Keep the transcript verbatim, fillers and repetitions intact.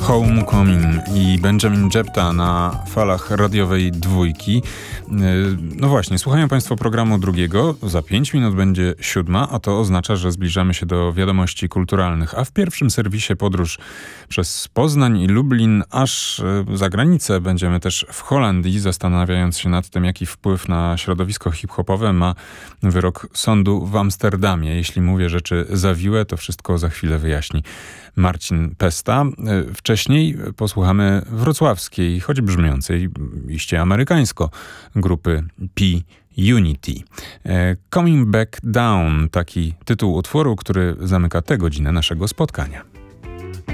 Homecoming i Benjamin Jepta na falach radiowej dwójki. No właśnie, słuchają Państwo programu drugiego. Za pięć minut będzie siódma, a to oznacza, że zbliżamy się do wiadomości kulturalnych. A w pierwszym serwisie podróż przez Poznań i Lublin aż za granicę. Będziemy też w Holandii, zastanawiając się nad tym, jaki wpływ na środowisko hip-hopowe ma wyrok sądu w Amsterdamie. Jeśli mówię rzeczy zawiłe, to wszystko za chwilę wyjaśni Marcin Pesta. Wcześniej posłuchamy wrocławskiej, choć brzmiącej iście amerykańsko, grupy P-Unity. Coming Back Down, taki tytuł utworu, który zamyka tę godzinę naszego spotkania.